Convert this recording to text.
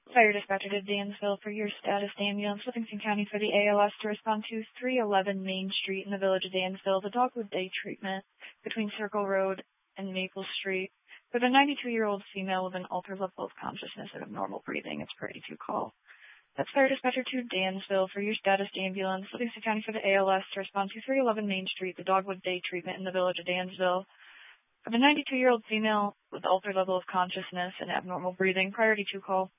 Fire dispatcher to Dansville for your status ambulance, Livingston County for the ALS to respond to 311 Main Street in the village of Dansville, the Dogwood Day treatment between Circle Road and Maple Street. For the 92-year-old female with an altered level of consciousness and abnormal breathing, it's priority 2 call. That's fire dispatcher to Dansville for your status ambulance, Livingston County for the ALS to respond to 311 Main Street, the Dogwood Day treatment in the village of Dansville. For the 92-year-old female with altered level of consciousness and abnormal breathing, priority 2 call.